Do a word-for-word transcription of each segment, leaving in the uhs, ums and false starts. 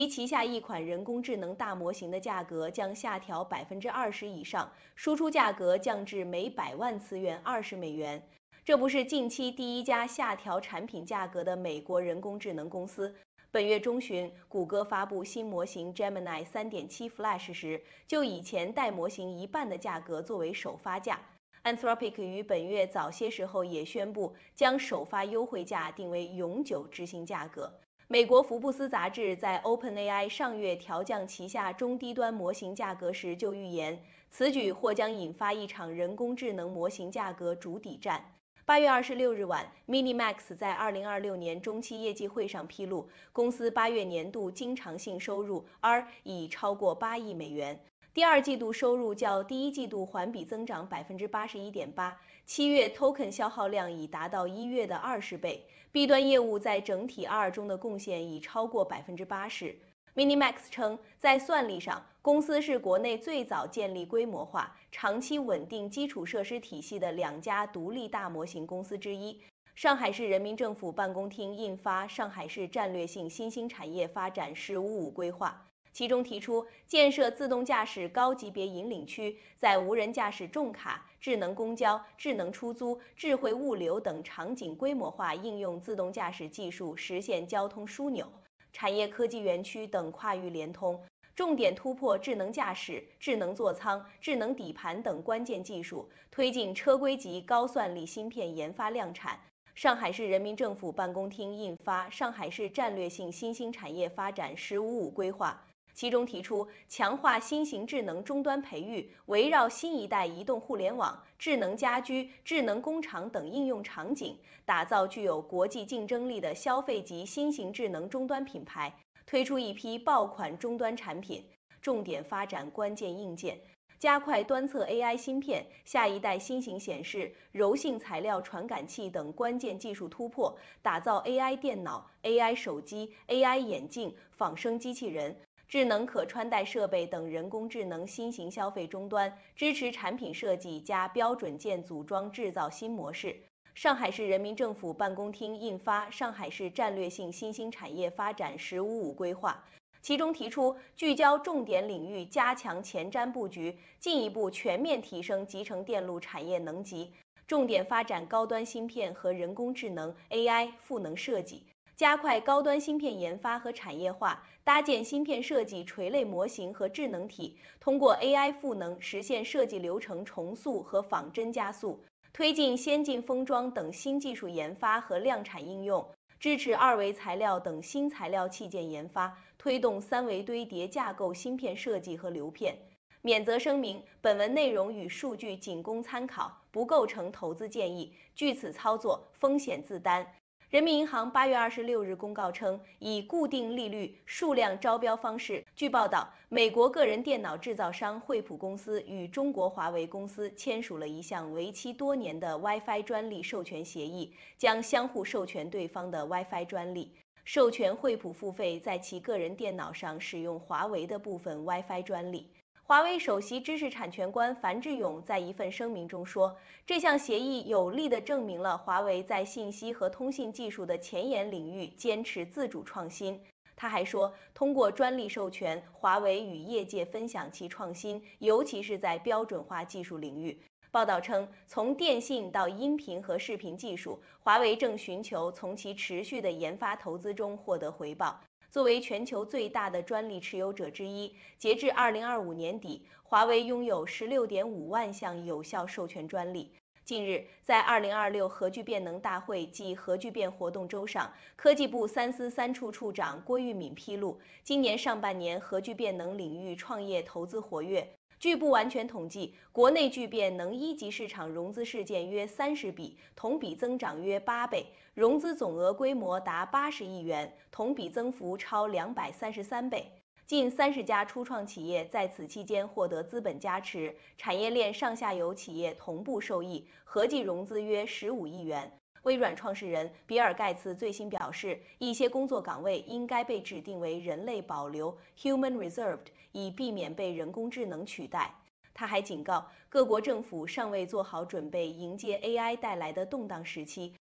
其旗下一款人工智能大模型的价格将下调百分之二十以上，输出价格降至每百万次元二十美元。这不是近期第一家下调产品价格的美国人工智能公司。本月中旬，谷歌发布新模型 Gemini 三点七 Flash 时，就以前带模型一半的价格作为首发价。Anthropic 于本月早些时候也宣布，将首发优惠价定为永久执行价格。美国福布斯杂志在 OpenAI 上月调降旗下中低端模型价格时就预言，此举或将引发一场人工智能模型价格筑底战。八月二十六日晚 ，MiniMax 在二零二六年中期业绩会上披露，公司八月年度经常性收入 R 已超过八亿美元。第二季度收入较第一季度环比增长百分之八十一点八，七月 token 消耗量已达到一月的二十倍。B 端业务在整体 R 中的贡献已超过百分之八十。MiniMax 称，在算力上，公司是国内最早建立规模化、长期稳定基础设施体系的两家独立大模型公司之一。上海市人民政府办公厅印发《上海市战略性新兴产业发展“十五五”规划》。其中提出，建设自动驾驶高级别引领区，在无人驾驶重卡、智能公交、智能出租、智慧物流等场景规模化应用自动驾驶技术，实现交通枢纽、产业科技园区等跨域联通，重点突破智能驾驶、智能座舱、智能底盘等关键技术，推进车规级高算力芯片研发量产。上海市人民政府办公厅印发《上海市战略性新兴产业发展“十五五”规划》。其中提出，强化新型智能终端培育，围绕新一代移动互联网、智能家居、智能工厂等应用场景，打造具有国际竞争力的消费级新型智能终端品牌，推出一批爆款终端产品，重点发展关键硬件，加快端侧 A I 芯片、下一代新型显示、柔性材料传感器等关键技术突破，打造 A I 电脑、A I 手机、A I 眼镜、仿生机器人、智能可穿戴设备等人工智能新型消费终端，支持产品设计加标准件组装制造新模式。上海市人民政府办公厅印发《上海市战略性新兴产业发展“十五五”规划》，其中提出聚焦重点领域，加强前瞻布局，进一步全面提升集成电路产业能级，重点发展高端芯片和人工智能 A I 赋能设计。加快高端芯片研发和产业化，搭建芯片设计垂类模型和智能体，通过 A I 赋能实现设计流程重塑和仿真加速，推进先进封装等新技术研发和量产应用，支持二维材料等新材料器件研发，推动三维堆叠架构芯片设计和流片。免责声明：本文内容与数据仅供参考，不构成投资建议，据此操作风险自担。人民银行八月二十六日公告称，以固定利率数量招标方式，据报道，美国个人电脑制造商惠普公司与中国华为公司签署了一项为期多年的 WiFi 专利授权协议，将相互授权对方的 WiFi 专利，授权惠普付费在其个人电脑上使用华为的部分 WiFi 专利。华为首席知识产权官樊志勇在一份声明中说，这项协议有力地证明了华为在信息和通信技术的前沿领域坚持自主创新。他还说，通过专利授权，华为与业界分享其创新，尤其是在标准化技术领域。报道称，从电信到音频和视频技术，华为正寻求从其持续的研发投资中获得回报。作为全球最大的专利持有者之一，截至二零二五年底，华为拥有十六点五万项有效授权专利。近日，在二零二六核聚变能大会暨核聚变活动周上，科技部三司三处处长郭玉敏披露，今年上半年核聚变能领域创业投资活跃。据不完全统计，国内聚变能一级市场融资事件约三十笔，同比增长约八倍，融资总额规模达八十亿元，同比增幅超两百三十三倍。近三十家初创企业在此期间获得资本加持，产业链上下游企业同步受益，合计融资约十五亿元。微软创始人比尔·盖茨最新表示，一些工作岗位应该被指定为人类保留 （human reserved），以避免被人工智能取代。他还警告，各国政府尚未做好准备迎接 A I 带来的动荡时期，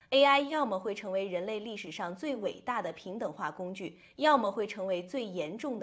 A I 要么会成为人类历史上最伟大的平等化工具，要么会成为最严重的